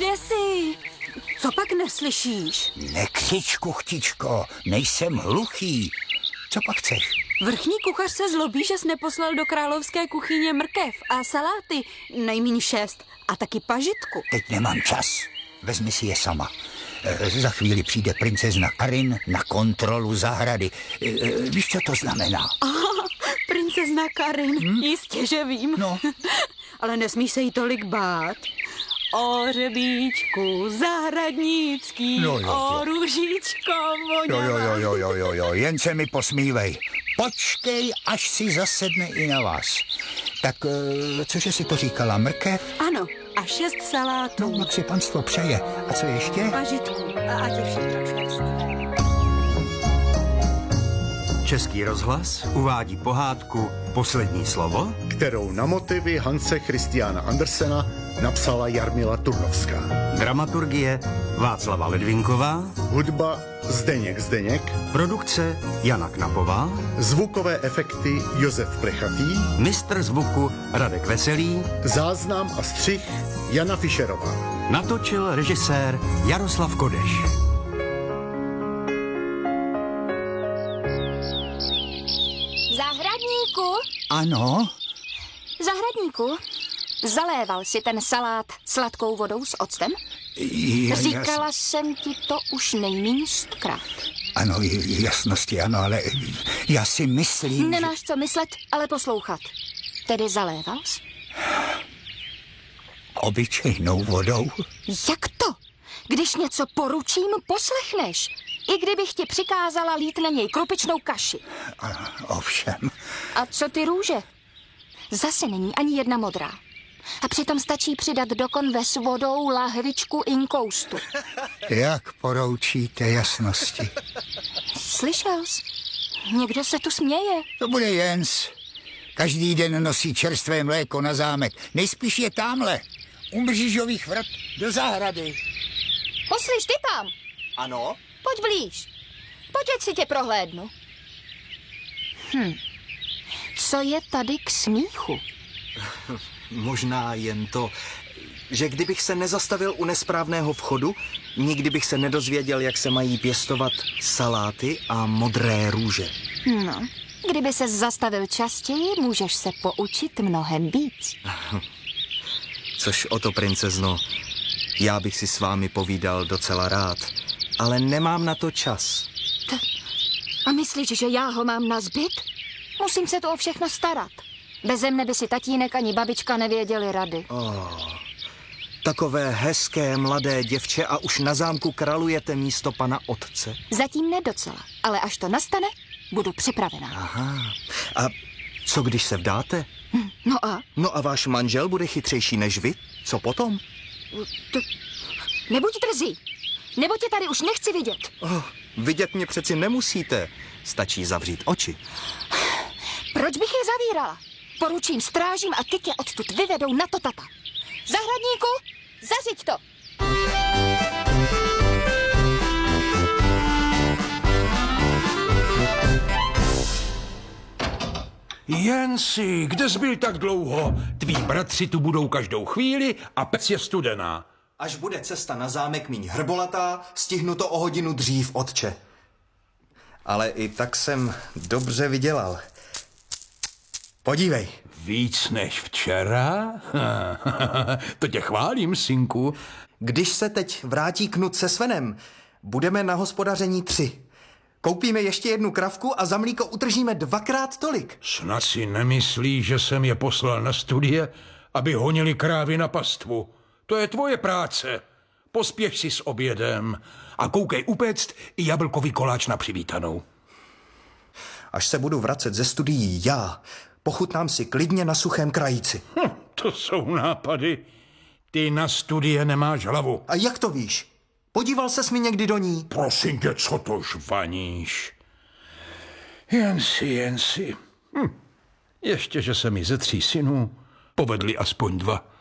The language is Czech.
Kde jsi? Co pak neslyšíš? Nekřič, kuchtičko, nejsem hluchý. Co pak chceš? Vrchní kuchař se zlobí, že jsi neposlal do královské kuchyně mrkev a saláty, nejméně 6, a taky pažitku. Teď nemám čas. Vezmi si je sama. Za chvíli přijde princezna Karin na kontrolu zahrady. Víš, co to znamená? Princezna Karin, jistě, že vím. No. Ale nesmíš se jí tolik bát. O řebíčku zahradnický, No jo. o růžičko voňavá. Jo, jen se mi posmívej. Počkej, až si zasedne i na vás. Tak, cože si to říkala, mrkev? Ano, a 6 salátů. No, jak si panstvo přeje. A co ještě? Pažitku, a ať je všechno 6. Český rozhlas uvádí pohádku Poslední slovo, kterou na motivy Hanse Christiana Andersena napsala Jarmila Turnovská. dramaturgie Václava Ledvinková, Hudba Zdeněk, produkce Jana Knapová, zvukové efekty Josef Plechatý, mistr zvuku Radek Veselý, záznam a střih Jana Fischerová. natočil režisér Jaroslav Kodeš. Zahradníku, Ano? zahradníku, zaléval si ten salát sladkou vodou s octem? Říkala jsem ti to už nejméně 100krát. Ano, jasnosti, ano, ale já si myslím, Nemáš co myslet, ale poslouchat. Tedy zaléval jsi? obyčejnou vodou. Jak to? Když něco poručím, poslechneš. I kdybych ti přikázala lít na něj krupičnou kaši. Ovšem. A co ty růže? Zase není ani jedna modrá. A přitom stačí přidat do konve s vodou lahvičku inkoustu. Jak poroučíte jasnosti? Slyšel jsi? Někdo se tu směje. To bude Jens. Každý den nosí čerstvé mléko na zámek. Nejspíš je támhle. U Mřížových vrat do zahrady. Poslíš ty tam? Ano? Pojď blíž. Pojď, ať si tě prohlédnu. Co je tady k smíchu? Možná jen to, že kdybych se nezastavil u nesprávného vchodu, nikdy bych se nedozvěděl, jak se mají pěstovat saláty a modré růže. No, kdyby se zastavil častěji, můžeš se poučit mnohem víc. Což o to, princezno, já bych si s vámi povídal docela rád, ale nemám na to čas. A myslíš, že já ho mám na zbyt? Musím se to o všechno starat. Beze mne by si tatínek ani babička nevěděli rady. Takové hezké mladé děvče a už na zámku kralujete místo pana otce. Zatím ne docela, ale až to nastane, budu připravená. Aha. A co když se vdáte? No a? No a váš manžel bude chytřejší než vy? Co potom? Nebuď drzý, nebo tě tady už nechci vidět. Vidět mě přeci nemusíte. Stačí zavřít oči. Proč bych je zavírala? Poručím strážím a ty tě odtud vyvedou na to tata. Zahradníku, zařiď to! Jensi, kde jsi byl tak dlouho? Tví bratři tu budou každou chvíli a pec je studená. Až bude cesta na zámek míň hrbolatá, stihnu to o hodinu dřív, otče. Ale i tak jsem dobře vydělal. Podívej. Víc než včera? To tě chválím, synku. Když se teď vrátí Knut se Svenem, budeme na hospodaření 3. Koupíme ještě jednu kravku a za mlíko utržíme 2krát tolik. Snad si nemyslí, že jsem je poslal na studie, aby honili krávy na pastvu. To je tvoje práce. Pospěš si s obědem a koukej upéct i jablkový koláč na přivítanou. Až se budu vracet ze studií já, pochutnám si klidně na suchém krajíci. To jsou nápady. Ty na studie nemáš hlavu. A jak to víš? Podíval ses mi někdy do ní? Prosím tě, co to žvaníš? Jensi. Ještě, že se mi ze 3 synů povedli aspoň 2.